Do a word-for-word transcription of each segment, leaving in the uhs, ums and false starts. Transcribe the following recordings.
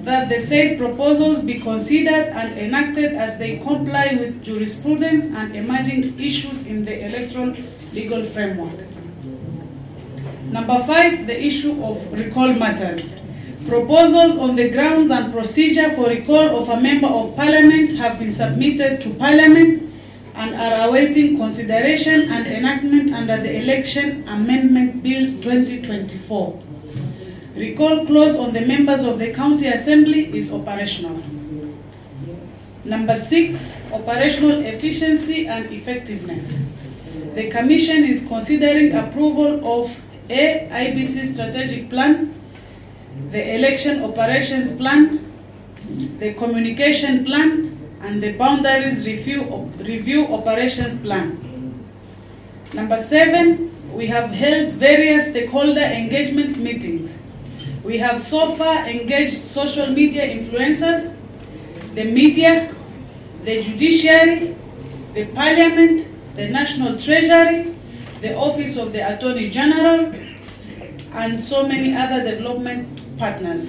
that the said proposals be considered and enacted as they comply with jurisprudence and emerging issues in the electoral legal framework. Number five, the issue of recall matters. Proposals on the grounds and procedure for recall of a member of parliament have been submitted to parliament and are awaiting consideration and enactment under the Election Amendment Bill twenty twenty-four. Recall clause on the members of the County Assembly is operational. Number six, operational efficiency and effectiveness. The Commission is considering approval of A. I B C Strategic Plan, the Election Operations Plan, the Communication Plan, and the Boundaries Review, Review Operations Plan. Number seven, we have held various stakeholder engagement meetings. We have so far engaged social media influencers, the media, the judiciary, the parliament, the National Treasury, the Office of the Attorney General, and so many other development partners.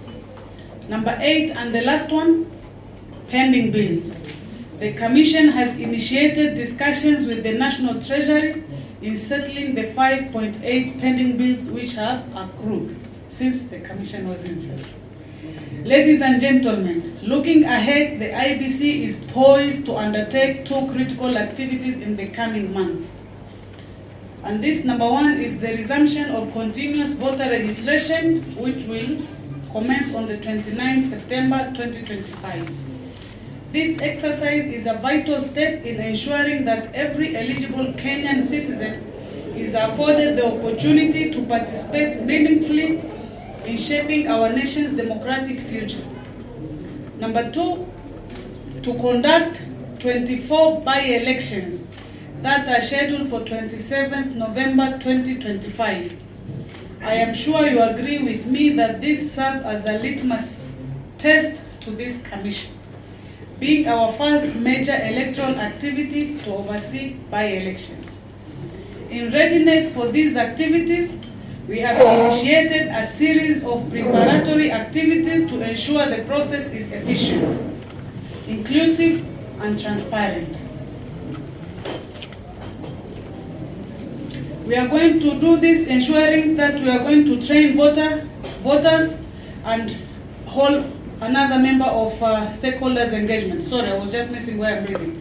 Number eight, and the last one, pending bills. The Commission has initiated discussions with the National Treasury in settling the five point eight pending bills which have accrued since the Commission was inserted. Ladies and gentlemen, looking ahead, the I B C is poised to undertake two critical activities in the coming months. And this, number one, is the resumption of continuous voter registration, which will commence on the twenty-ninth of September twenty twenty-five. This exercise is a vital step in ensuring that every eligible Kenyan citizen is afforded the opportunity to participate meaningfully in shaping our nation's democratic future. Number two, to conduct twenty-four by-elections that are scheduled for twenty-seventh of November twenty twenty-five. I am sure you agree with me that this serves as a litmus test to this Commission, being our first major electoral activity to oversee by-elections. In readiness for these activities, we have initiated a series of preparatory activities to ensure the process is efficient, inclusive, and transparent. We are going to do this ensuring that we are going to train voter, voters and hold another member of uh, stakeholders engagement. Sorry, I was just missing where I'm reading.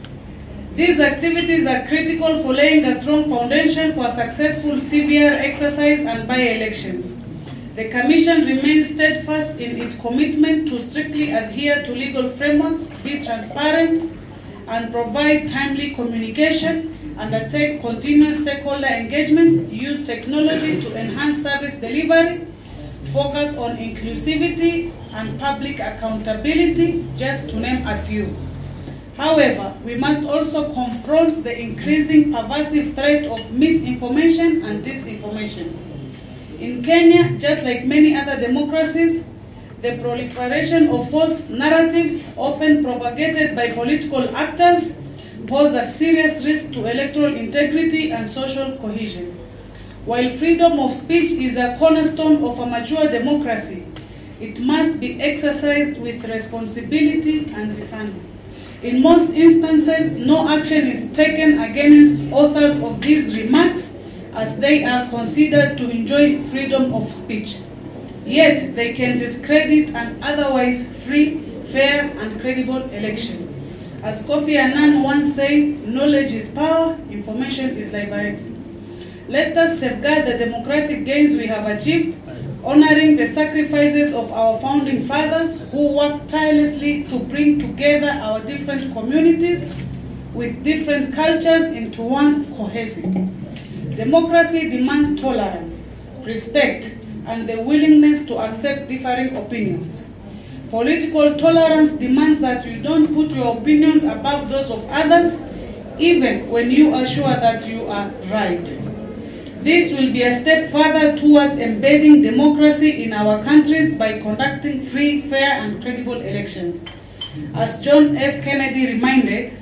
These activities are critical for laying a strong foundation for a successful C V R exercise and by-elections. The Commission remains steadfast in its commitment to strictly adhere to legal frameworks, be transparent, and provide timely communication, undertake continuous stakeholder engagement, use technology to enhance service delivery, focus on inclusivity and public accountability, just to name a few. However, we must also confront the increasing pervasive threat of misinformation and disinformation. In Kenya, just like many other democracies, the proliferation of false narratives, often propagated by political actors, pose a serious risk to electoral integrity and social cohesion. While freedom of speech is a cornerstone of a mature democracy, it must be exercised with responsibility and discernment. In most instances, no action is taken against authors of these remarks, as they are considered to enjoy freedom of speech. Yet, they can discredit an otherwise free, fair, and credible election. As Kofi Annan once said, knowledge is power, information is liberating. Let us safeguard the democratic gains we have achieved, honoring the sacrifices of our founding fathers who worked tirelessly to bring together our different communities with different cultures into one cohesive. Democracy demands tolerance, respect, and the willingness to accept differing opinions. Political tolerance demands that you don't put your opinions above those of others, even when you are sure that you are right. This will be a step further towards embedding democracy in our countries by conducting free, fair, and credible elections. As John F. Kennedy reminded,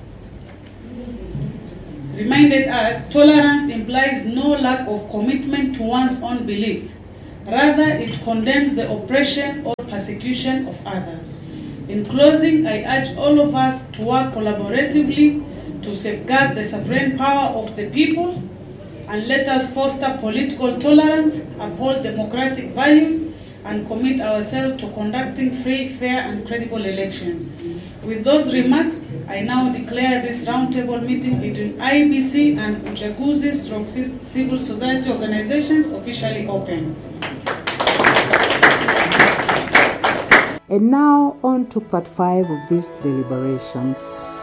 reminded us, tolerance implies no lack of commitment to one's own beliefs. Rather, it condemns the oppression or persecution persecution of others. In closing, I urge all of us to work collaboratively to safeguard the sovereign power of the people, and let us foster political tolerance, uphold democratic values, and commit ourselves to conducting free, fair, and credible elections. With those remarks, I now declare this roundtable meeting between I E B C and Uchaguzi stroke civil society organizations officially open. And now on to part five of these deliberations.